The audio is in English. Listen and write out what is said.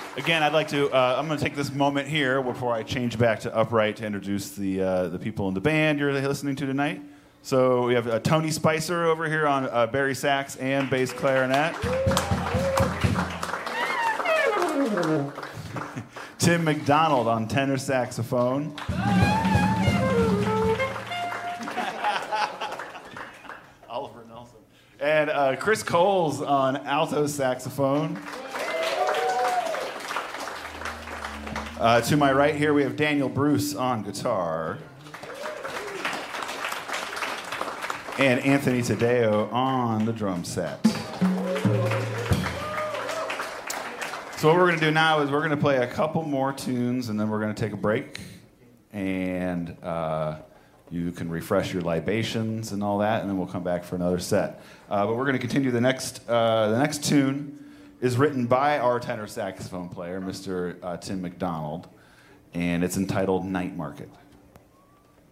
Again, I'd like to. I'm going to take this moment here before I change back to upright to introduce the people in the band you're listening to tonight. So we have Tony Spicer over here on bari sax and bass clarinet. Tim McDonald on tenor saxophone. Oliver Nelson. And Chris Coles on alto saxophone. To my right here, we have Daniel Bruce on guitar. And Anthony Taddeo on the drum set. So what we're going to do now is we're going to play a couple more tunes, and then we're going to take a break. And you can refresh your libations and all that, and then we'll come back for another set. But we're going to continue the next tune is written by our tenor saxophone player, Mr. Tim McDonald, and it's entitled Night Market.